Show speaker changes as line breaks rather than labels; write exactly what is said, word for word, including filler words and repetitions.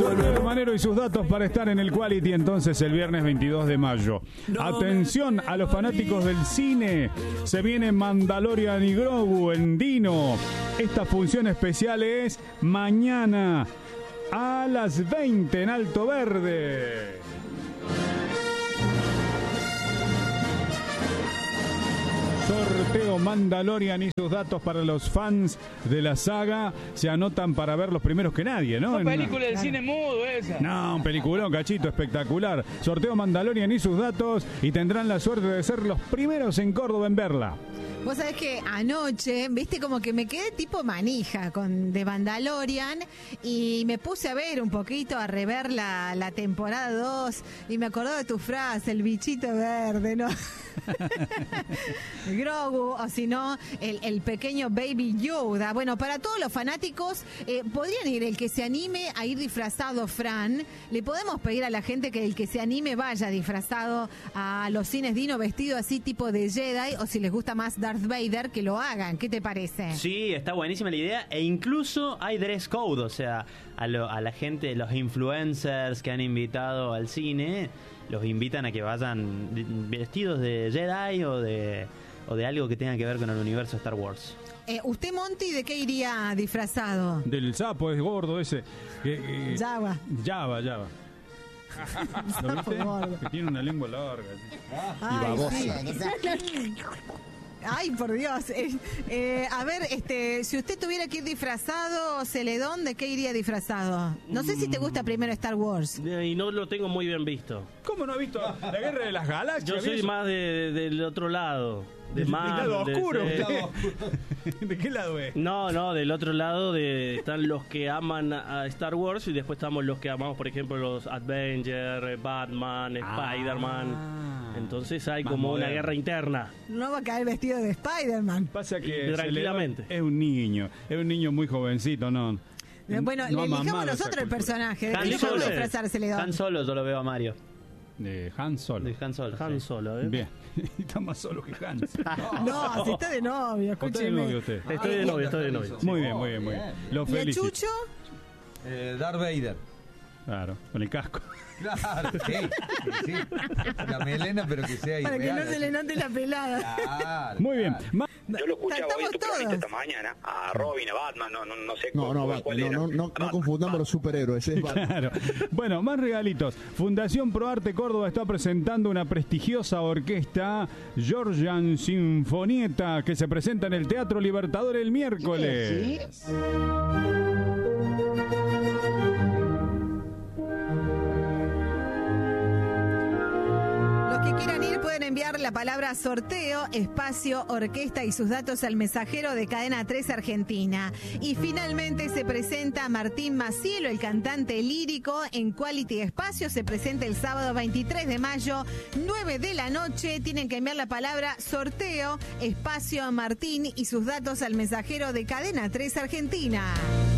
Sorteo Manero y sus datos para estar en el Quality entonces el viernes veintidós de mayo. Atención a los fanáticos del cine. Se viene Mandalorian y Grogu en Dino. Esta función especial es mañana a las veinte en Alto Verde. Sorteo Mandalorian y sus datos para los fans de la saga. Se anotan para ver los primeros que nadie, ¿no?
Una película de cine mudo esa.
No, un peliculón, cachito, espectacular. Sorteo Mandalorian y sus datos y tendrán la suerte de ser los primeros en Córdoba en verla.
Vos sabés que anoche, viste, como que me quedé tipo manija con The Mandalorian y me puse a ver un poquito, a rever la, la temporada dos y me acordé de tu frase, el bichito verde, ¿no? Grogu, o si no, el, el pequeño Baby Yoda. Bueno, para todos los fanáticos, eh, podrían ir el que se anime a ir disfrazado, Fran. Le podemos pedir a la gente que el que se anime vaya disfrazado a los cines Dino, vestido así tipo de Jedi, o si les gusta más Darth Vader, que lo hagan. ¿Qué te parece?
Sí, está buenísima la idea. E incluso hay dress code, o sea, a, lo, a la gente, los influencers que han invitado al cine, los invitan a que vayan vestidos de Jedi o de, o de algo que tenga que ver con el universo Star Wars.
Eh, ¿Usted, Monty, de qué iría disfrazado?
Del sapo, es gordo ese. Que, eh,
Java.
Java, Java. ¿Lo viste? Que tiene una lengua larga.
Ay,
y babosa.
Sí. Ay, por Dios. Eh, eh, a ver, este, si usted tuviera que ir disfrazado, Celedón, ¿de qué iría disfrazado? No sé si te gusta primero Star Wars.
Y no lo tengo muy bien visto.
¿Cómo no ha visto la Guerra de las Galaxias?
Yo soy más de, de, del otro lado. De más,
¿Del lado oscuro?
De,
de, ¿De qué lado es?
No, no, del otro lado de, están los que aman a Star Wars y después estamos los que amamos, por ejemplo, los Avengers, Batman, ah, Spider-Man. Entonces hay como moderno. Una guerra interna.
No va a caer vestido de Spider-Man.
Pasa que
tranquilamente.
Es un niño, es un niño muy jovencito, ¿no?
Bueno, no le elijamos nosotros el personaje. ¿De qué vamos a disfrazarse, Celedón?
Han Solo, yo lo veo a Mario.
De Han Solo.
De Han Solo.
Han Solo, ¿eh?
Bien. Está más solo que Han.
No, no, si está de novio, escúcheme.
¿Está de novio usted?
Estoy de novio, estoy de novio.
Muy bien, muy bien, muy bien. Lo felicito.
¿Y el Chucho?
Eh, Darth Vader.
Claro, con el casco.
Claro, sí, sí, sí. La melena, pero que sea
para
irreal,
que no se le note la pelada.
Claro,
muy bien.
Claro.
Yo lo escuchaba hoy en tu programa esta mañana. A Robin, a Batman, no, no, no sé.
No, no, Batman, no, no, no, no confundamos los superhéroes. Es
claro. Bueno, más regalitos. Fundación ProArte Córdoba está presentando una prestigiosa orquesta, Georgian Sinfonietta, que se presenta en el Teatro Libertador el miércoles. ¿Sí?
Enviar la palabra sorteo, espacio, orquesta y sus datos al mensajero de Cadena tres Argentina. Y finalmente se presenta Martín Macielo, el cantante lírico, en Quality Espacio. Se presenta el sábado veintitrés de mayo, nueve de la noche. Tienen que enviar la palabra sorteo, espacio, Martín y sus datos al mensajero de Cadena tres Argentina.